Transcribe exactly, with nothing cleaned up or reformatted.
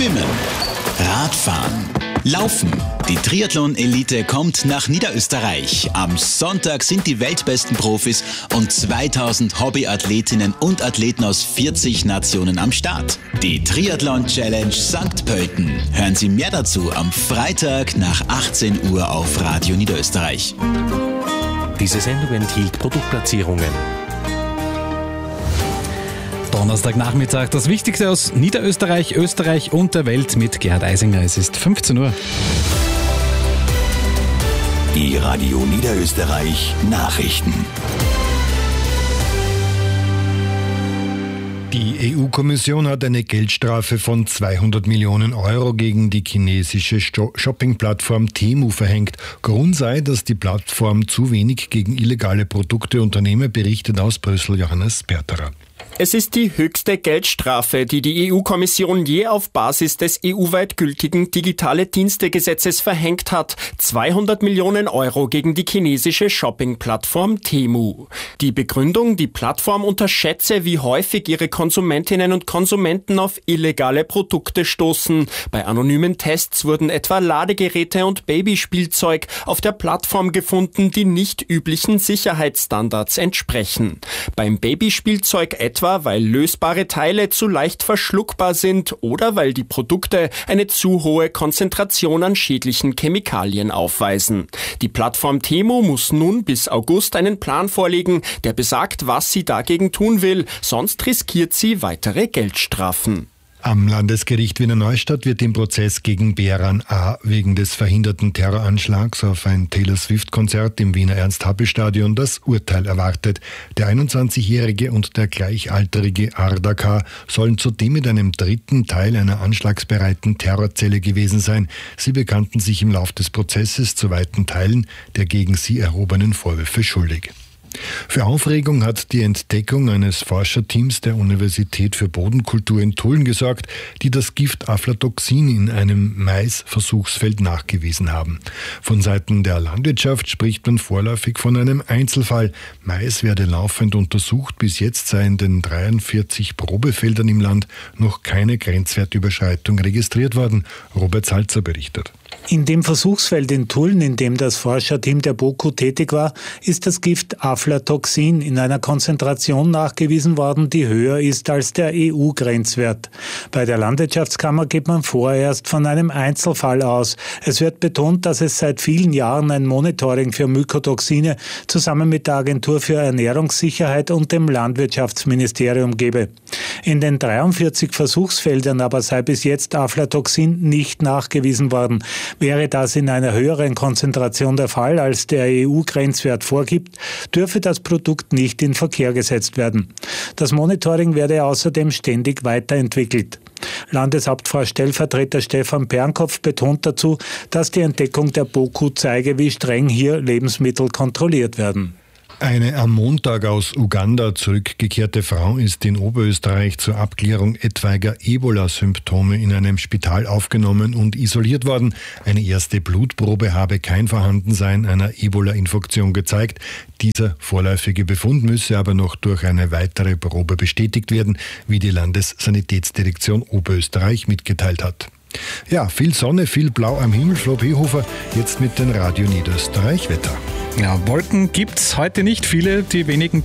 Schwimmen, Radfahren, Laufen. Die Triathlon-Elite kommt nach Niederösterreich. Am Sonntag sind die weltbesten Profis und zweitausend Hobbyathletinnen und Athleten aus vierzig Nationen am Start. Die Triathlon-Challenge Sankt Pölten. Hören Sie mehr dazu am Freitag nach achtzehn Uhr auf Radio Niederösterreich. Diese Sendung enthielt Produktplatzierungen. Donnerstagnachmittag, das Wichtigste aus Niederösterreich, Österreich und der Welt mit Gerhard Eisinger. Es ist fünfzehn Uhr. Die Radio Niederösterreich Nachrichten. Die E U-Kommission hat eine Geldstrafe von zweihundert Millionen Euro gegen die chinesische Shopping-Plattform Temu verhängt. Grund sei, dass die Plattform zu wenig gegen illegale Produkte unternehme, berichtet aus Brüssel Johannes Berterer. Es ist die höchste Geldstrafe, die die E U-Kommission je auf Basis des E U-weit gültigen Digitale-Dienste-Gesetzes verhängt hat. zweihundert Millionen Euro gegen die chinesische Shopping-Plattform Temu. Die Begründung, die Plattform unterschätze, wie häufig ihre Konsumentinnen und Konsumenten auf illegale Produkte stoßen. Bei anonymen Tests wurden etwa Ladegeräte und Babyspielzeug auf der Plattform gefunden, die nicht üblichen Sicherheitsstandards entsprechen. Beim Babyspielzeug etwa weil lösbare Teile zu leicht verschluckbar sind oder weil die Produkte eine zu hohe Konzentration an schädlichen Chemikalien aufweisen. Die Plattform Temu muss nun bis August einen Plan vorlegen, der besagt, was sie dagegen tun will, sonst riskiert sie weitere Geldstrafen. Am Landesgericht Wiener Neustadt wird im Prozess gegen Behran A. wegen des verhinderten Terroranschlags auf ein Taylor-Swift-Konzert im Wiener Ernst-Happel-Stadion das Urteil erwartet. Der einundzwanzigjährige und der gleichaltrige Arda K. sollen zudem mit einem dritten Teil einer anschlagsbereiten Terrorzelle gewesen sein. Sie bekannten sich im Lauf des Prozesses zu weiten Teilen der gegen sie erhobenen Vorwürfe schuldig. Für Aufregung hat die Entdeckung eines Forscherteams der Universität für Bodenkultur in Tulln gesorgt, die das Gift Aflatoxin in einem Mais-Versuchsfeld nachgewiesen haben. Von Seiten der Landwirtschaft spricht man vorläufig von einem Einzelfall. Mais werde laufend untersucht, bis jetzt sei in den dreiundvierzig Probefeldern im Land noch keine Grenzwertüberschreitung registriert worden. Robert Salzer berichtet. In dem Versuchsfeld in Tulln, in dem das Forscherteam der BOKU tätig war, ist das Gift Aflatoxin in einer Konzentration nachgewiesen worden, die höher ist als der E U-Grenzwert. Bei der Landwirtschaftskammer geht man vorerst von einem Einzelfall aus. Es wird betont, dass es seit vielen Jahren ein Monitoring für Mykotoxine zusammen mit der Agentur für Ernährungssicherheit und dem Landwirtschaftsministerium gebe. In den dreiundvierzig Versuchsfeldern aber sei bis jetzt Aflatoxin nicht nachgewiesen worden. Wäre das in einer höheren Konzentration der Fall, als der E U-Grenzwert vorgibt, dürfe das Produkt nicht in Verkehr gesetzt werden. Das Monitoring werde außerdem ständig weiterentwickelt. Landeshauptfrau-Stellvertreter Stefan Pernkopf betont dazu, dass die Entdeckung der BOKU zeige, wie streng hier Lebensmittel kontrolliert werden. Eine am Montag aus Uganda zurückgekehrte Frau ist in Oberösterreich zur Abklärung etwaiger Ebola-Symptome in einem Spital aufgenommen und isoliert worden. Eine erste Blutprobe habe kein Vorhandensein einer Ebola-Infektion gezeigt. Dieser vorläufige Befund müsse aber noch durch eine weitere Probe bestätigt werden, wie die Landessanitätsdirektion Oberösterreich mitgeteilt hat. Ja, viel Sonne, viel Blau am Himmel. Flo Behofer jetzt mit den Radio Niederösterreich Wetter. Ja, Wolken gibt's heute nicht viele, die wenigen